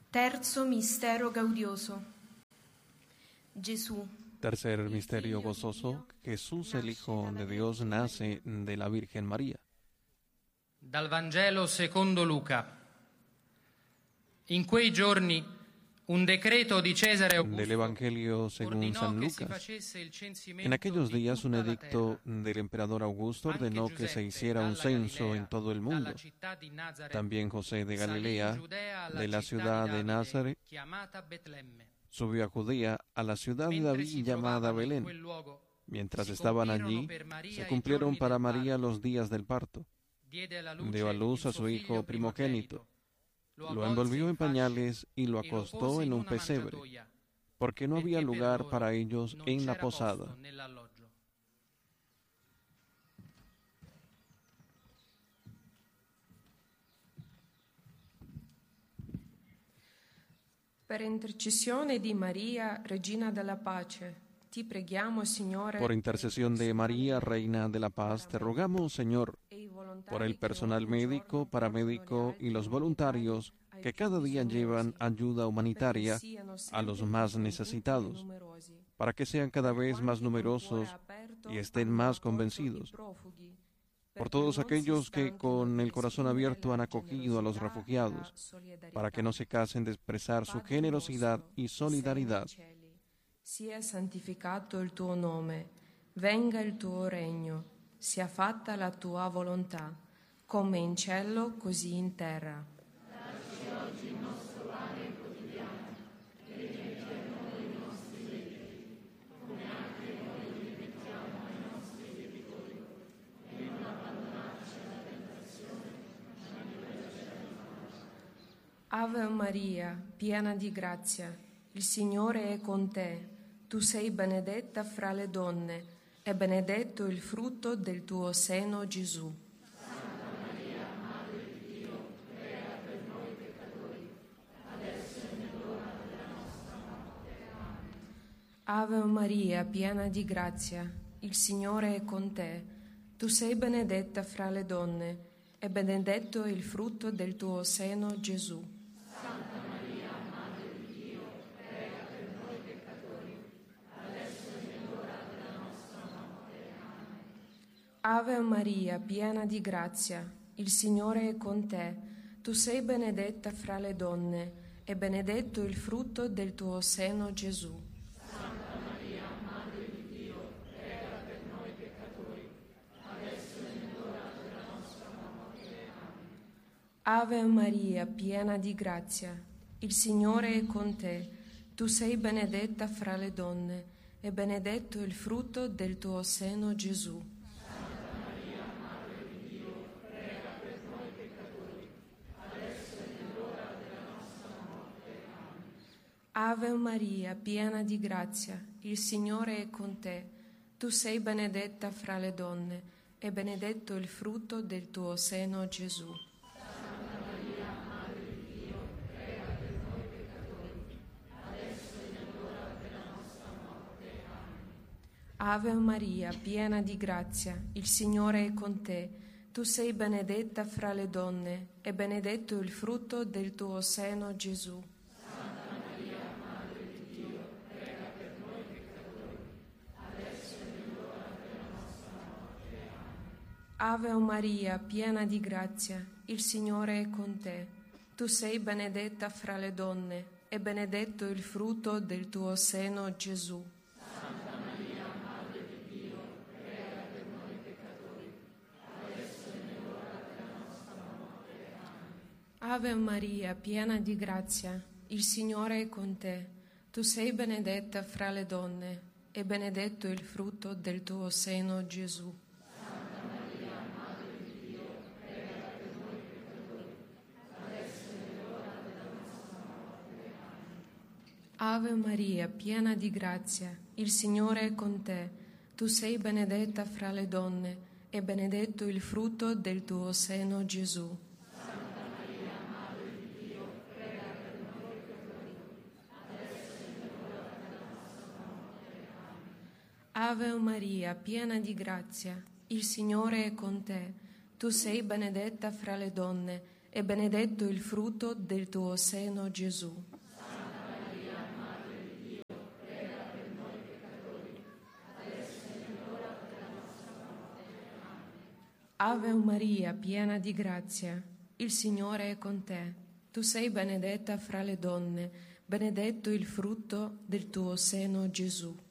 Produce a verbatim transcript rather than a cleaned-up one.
Terzo mistero gaudioso. Gesù. Tercer misterio gozoso: Jesús, el Hijo de Dios, nace de la Virgen María. Dal Vangelo secondo Luca. In quei giorni un decreto di Cesare Del Augusto Evangelio según ordinò San che si Lucas. facesse il censimento En aquellos di días un tutta la edicto terra. del emperador Augusto Anche ordenó que se Giuseppe, hiciera un dalla censo Galilea, en todo el mundo. dalla città di Nazaret, También José de salì in Galilea, Giudea alla de la città ciudad di de Davide, Nazaret, chiamata Betlemme. subió a Judea, a la ciudad de Mentre si David llamada trovavano in Belén. quel luogo, Mientras si estaban cumplirono allí, per Maria se i cumplieron giorni para del María parto. los días del parto. Diede alla luce Dio a luz il a suo su figlio hijo primogénito, Lo lo avvolse envolvió in en fasce pañales y lo e lo acostó pose en in un una pesebre, mangiatoia, porque no había perché per lugar loro para ellos non en la c'era posto posada. nell'alloggio. Per intercessione di Maria, Regina della Pace, ti preghiamo, Signore, Por intercesión de María, Reina de la Paz, te rogamos, Señor, por el personal médico, paramédico y los voluntarios que cada día llevan ayuda humanitaria a los más necesitados, para que sean cada vez más numerosos y estén más convencidos. Por todos aquellos que con el corazón abierto han acogido a los refugiados, para que no se cansen de expresar su generosidad y solidaridad. Sia santificato il tuo nome, venga il tuo regno, sia fatta la tua volontà, come in cielo così in terra. Dacci oggi il nostro pane quotidiano e rimetti a noi i nostri debiti, come anche noi rimettiamo ai nostri debitori, e non abbandonarci alla tentazione, ma liberaci dal male. Ave Maria, piena di grazia, il Signore è con te. Tu sei benedetta fra le donne, e benedetto il frutto del tuo seno, Gesù. Santa Maria, Madre di Dio, prega per noi peccatori, adesso è nell'ora della nostra morte. Amen. Ave Maria, piena di grazia, il Signore è con te. Tu sei benedetta fra le donne, e benedetto il frutto del tuo seno, Gesù. Santa Maria, Madre di Dio, prega per noi peccatori, adesso è nell'ora della nostra morte. Amen. Ave Maria, piena di grazia, il Signore è con te. Tu sei benedetta fra le donne, e benedetto il frutto del tuo seno, Gesù. Santa Maria, Madre di Dio, prega per noi peccatori, adesso è nell'ora della nostra morte. Amen. Ave Maria, piena di grazia, il Signore è con te. Tu sei benedetta fra le donne, e benedetto il frutto del tuo seno, Gesù. Santa Maria, Madre di Dio, prega per noi peccatori, adesso è nell'ora della nostra morte. Amen. Ave Maria, piena di grazia, il Signore è con te. Tu sei benedetta fra le donne, e benedetto il frutto del tuo seno, Gesù. Santa Maria, Madre di Dio, prega per noi peccatori, adesso è nell'ora della nostra morte. Amen. Ave Maria, piena di grazia, il Signore è con te. Tu sei benedetta fra le donne, e benedetto il frutto del tuo seno, Gesù. Santa Maria, Madre di Dio, prega per noi peccatori, adesso è nell'ora della nostra morte. Amen. Ave Maria, piena di grazia, il Signore è con te. Tu sei benedetta fra le donne, e benedetto il frutto del tuo seno, Gesù. Santa Maria, Madre di Dio, prega per noi peccatori, adesso è nell'ora della nostra morte. Amen. Ave Maria, piena di grazia, il Signore è con te. Tu sei benedetta fra le donne, e benedetto il frutto del tuo seno, Gesù. Santa Maria, Madre di Dio, prega per noi peccatori, adesso è nell'ora della nostra morte. Amen. Ave Maria, piena di grazia, il Signore è con te. Tu sei benedetta fra le donne, e benedetto il frutto del tuo seno, Gesù. Santa Maria, Madre di Dio, prega per noi peccatori, adesso è nell'ora della nostra morte. Amen. Ave Maria, piena di grazia, il Signore è con te. Tu sei benedetta fra le donne, e benedetto il frutto del tuo seno, Gesù. Santa Maria, Madre di Dio, prega per noi peccatori, adesso è l'ora della nostra morte. Amen. Ave Maria, piena di grazia, il Signore è con te. Tu sei benedetta fra le donne, benedetto il frutto del tuo seno, Gesù.